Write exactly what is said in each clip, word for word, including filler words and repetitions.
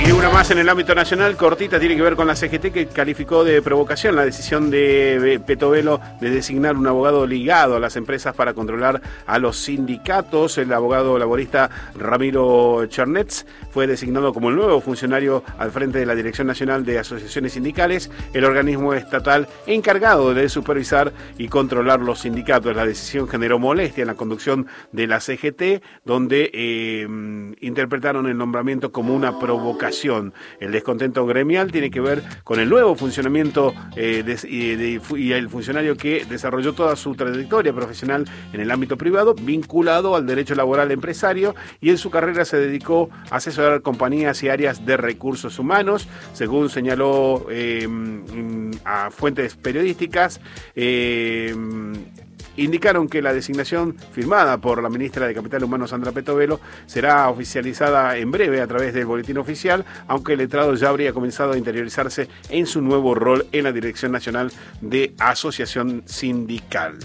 Y una más en el ámbito nacional, cortita, tiene que ver con la C G T, que calificó de provocación la decisión de Petovelo de designar un abogado ligado a las empresas para controlar a los sindicatos. El abogado laborista Ramiro Chernets fue designado como el nuevo funcionario al frente de la Dirección Nacional de Asociaciones Sindicales, el organismo estatal encargado de supervisar y controlar los sindicatos. La decisión generó molestia en la conducción de la C G T, donde eh, interpretaron el nombramiento como una provocación. El descontento gremial tiene que ver con el nuevo funcionamiento eh, de, y, de, y el funcionario que desarrolló toda su trayectoria profesional en el ámbito privado, vinculado al derecho laboral empresario, y en su carrera se dedicó a asesorar compañías y áreas de recursos humanos, según señaló eh, a fuentes periodísticas. Eh, Indicaron que la designación firmada por la ministra de Capital Humano, Sandra Petovelo, será oficializada en breve a través del boletín oficial, aunque el letrado ya habría comenzado a interiorizarse en su nuevo rol en la Dirección Nacional de Asociación Sindical.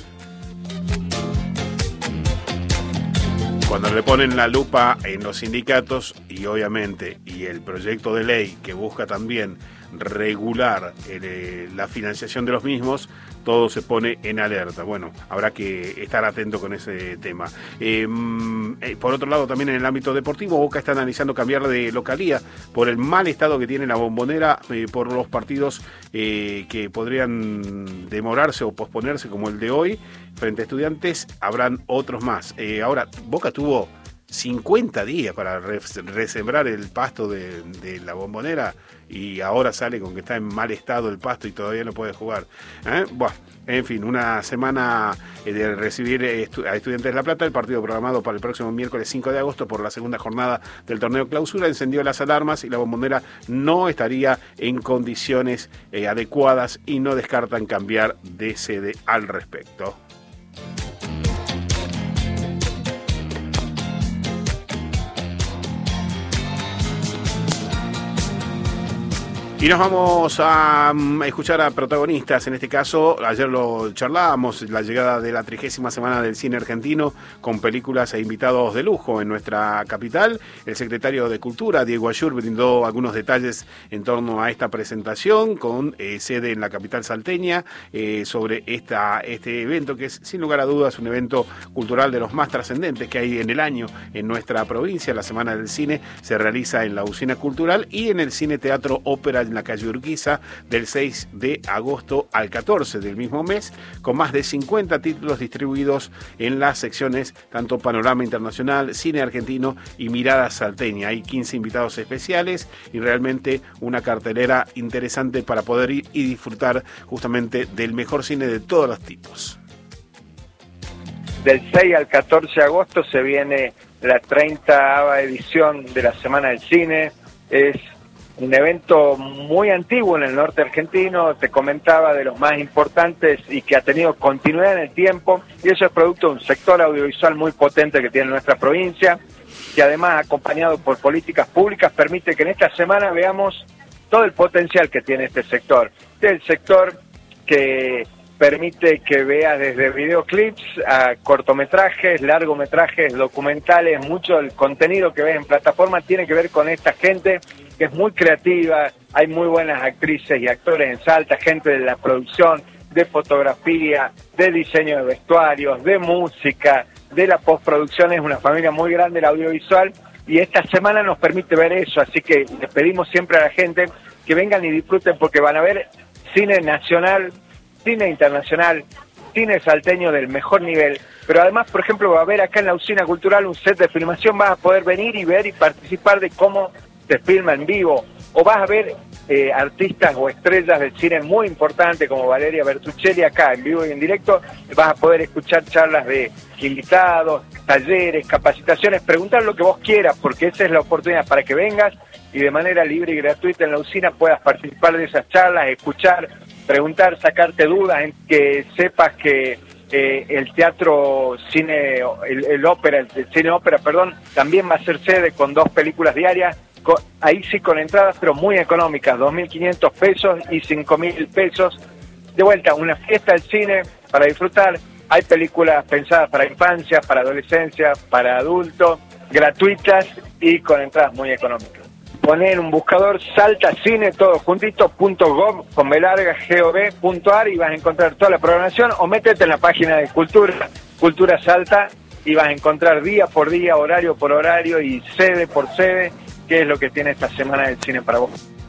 Cuando le ponen la lupa en los sindicatos y obviamente y el proyecto de ley que busca también regular eh, la financiación de los mismos, todo se pone en alerta. Bueno, habrá que estar atento con ese tema. Eh, eh, por otro lado, también en el ámbito deportivo, Boca está analizando cambiar de localía por el mal estado que tiene la Bombonera, eh, por los partidos eh, que podrían demorarse o posponerse, como el de hoy, frente a Estudiantes. Habrán otros más. Eh, ahora, Boca tuvo cincuenta días para resembrar el pasto de, de la Bombonera y ahora sale con que está en mal estado el pasto y todavía no puede jugar. ¿Eh? Bueno, en fin, una semana de recibir estu- a Estudiantes de La Plata. El partido programado para el próximo miércoles cinco de agosto por la segunda jornada del torneo clausura encendió las alarmas y la Bombonera no estaría en condiciones eh, adecuadas y no descartan cambiar de sede al respecto. Y nos vamos a, a escuchar a protagonistas. En este caso, ayer lo charlábamos, la llegada de la trigésima semana del cine argentino con películas e invitados de lujo en nuestra capital. El secretario de Cultura, Diego Ayur, brindó algunos detalles en torno a esta presentación con eh, sede en la capital salteña, eh, sobre esta, este evento que es, sin lugar a dudas, un evento cultural de los más trascendentes que hay en el año en nuestra provincia. La Semana del Cine se realiza en la Usina Cultural y en el Cine Teatro Ópera en la calle Urquiza del seis de agosto al catorce del mismo mes, con más de cincuenta títulos distribuidos en las secciones tanto Panorama Internacional, Cine Argentino y Mirada Salteña. Hay quince invitados especiales y realmente una cartelera interesante para poder ir y disfrutar justamente del mejor cine de todos los tipos. Del seis al catorce de agosto se viene la treintaava edición de la Semana del Cine. Es un evento muy antiguo en el norte argentino, te comentaba, de los más importantes y que ha tenido continuidad en el tiempo, y eso es producto de un sector audiovisual muy potente que tiene nuestra provincia, que además, acompañado por políticas públicas, permite que en esta semana veamos todo el potencial que tiene este sector. Este es el sector que permite que veas desde videoclips a cortometrajes, largometrajes, documentales. Mucho del contenido que ves en plataforma tiene que ver con esta gente que es muy creativa. Hay muy buenas actrices y actores en Salta, gente de la producción, de fotografía, de diseño de vestuarios, de música, de la postproducción. Es una familia muy grande el audiovisual y esta semana nos permite ver eso, así que les pedimos siempre a la gente que vengan y disfruten porque van a ver cine nacional, cine internacional, cine salteño del mejor nivel, pero además, por ejemplo, va a haber acá en la Usina Cultural un set de filmación, vas a poder venir y ver y participar de cómo se filma en vivo, o vas a ver eh, artistas o estrellas del cine muy importantes como Valeria Bertuccelli acá en vivo y en directo. Vas a poder escuchar charlas de invitados, talleres, capacitaciones, preguntar lo que vos quieras, porque esa es la oportunidad para que vengas y de manera libre y gratuita en la Usina puedas participar de esas charlas, escuchar, preguntar, sacarte dudas, en que sepas que eh, el teatro cine, el, el ópera, el, el cine ópera, perdón, también va a ser sede con dos películas diarias, con, ahí sí con entradas, pero muy económicas, dos mil quinientos pesos y cinco mil pesos. De vuelta, una fiesta del cine para disfrutar. Hay películas pensadas para infancia, para adolescencia, para adultos, gratuitas y con entradas muy económicas. poné en un buscador Salta Cine, todo juntito, punto gov, con B larga, gov, punto ar, y vas a encontrar toda la programación, o métete en la página de Cultura, Cultura Salta, y vas a encontrar día por día, horario por horario y sede por sede, qué es lo que tiene esta Semana del Cine para vos.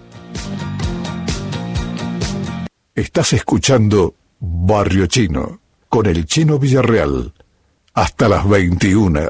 Estás escuchando Barrio Chino, con el Chino Villarreal, hasta las veintiuna.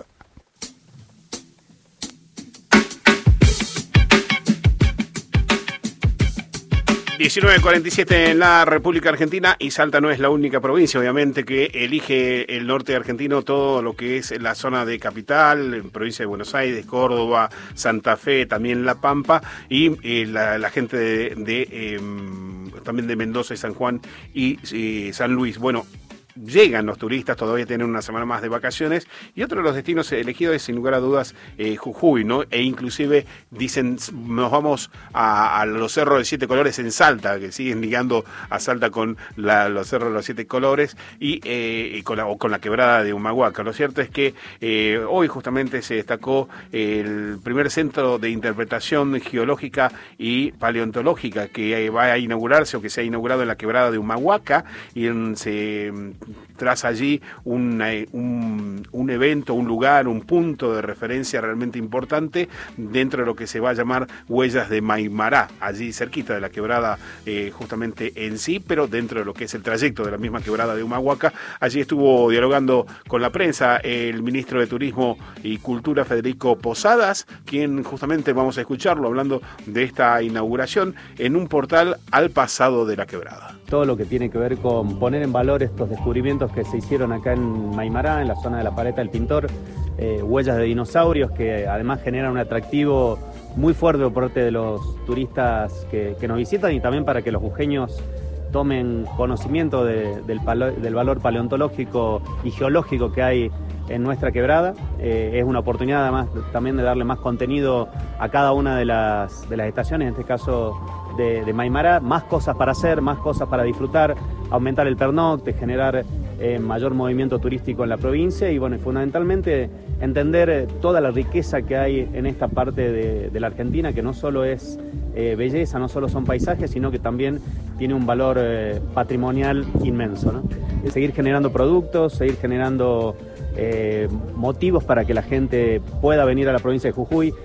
diecinueve cuarenta y siete en la República Argentina, y Salta no es la única provincia, obviamente, que elige el norte argentino, todo lo que es la zona de capital, provincia de Buenos Aires, Córdoba, Santa Fe, también La Pampa, y eh, la, la gente de, de eh, también de Mendoza y San Juan y eh, San Luis. Bueno, llegan los turistas, todavía tienen una semana más de vacaciones, y otro de los destinos elegidos es sin lugar a dudas eh, Jujuy, ¿no? E inclusive dicen, nos vamos a, a los cerros de siete colores en Salta, que siguen ligando a Salta con la, los cerros de los siete colores y, eh, y con, la, o con la quebrada de Humahuaca. Lo cierto es que eh, hoy justamente se destacó el primer centro de interpretación geológica y paleontológica que va a inaugurarse o que se ha inaugurado en la quebrada de Humahuaca, y en, se tras allí una, un, un evento, un lugar, un punto de referencia realmente importante dentro de lo que se va a llamar Huellas de Maimará, allí cerquita de la quebrada eh, justamente en sí, pero dentro de lo que es el trayecto de la misma quebrada de Humahuaca. Allí estuvo dialogando con la prensa el ministro de Turismo y Cultura, Federico Posadas, quien justamente vamos a escucharlo hablando de esta inauguración en un portal al pasado de la quebrada. Todo lo que tiene que ver con poner en valor estos descubrimientos que se hicieron acá en Maimará, en la zona de la Paleta del Pintor, eh, huellas de dinosaurios que además generan un atractivo muy fuerte por parte de los turistas que, que nos visitan, y también para que los jujeños tomen conocimiento de, del, palo, del valor paleontológico y geológico que hay en nuestra quebrada. Eh, es una oportunidad además también de darle más contenido a cada una de las, de las estaciones, en este caso de, de Maimará, más cosas para hacer, más cosas para disfrutar, aumentar el pernocte, generar eh, mayor movimiento turístico en la provincia y bueno, fundamentalmente entender toda la riqueza que hay en esta parte de, de la Argentina, que no solo es eh, belleza, no solo son paisajes, sino que también tiene un valor eh, patrimonial inmenso, ¿no? Seguir generando productos, seguir generando eh, motivos para que la gente pueda venir a la provincia de Jujuy.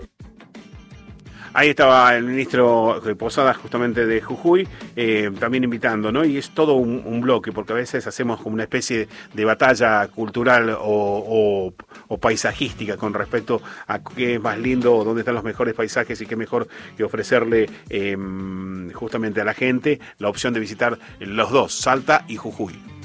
Ahí estaba el ministro Posadas justamente de Jujuy, eh, también invitando, ¿no? Y es todo un, un bloque, porque a veces hacemos como una especie de batalla cultural o, o, o paisajística con respecto a qué es más lindo, dónde están los mejores paisajes y qué mejor que ofrecerle eh, justamente a la gente la opción de visitar los dos, Salta y Jujuy.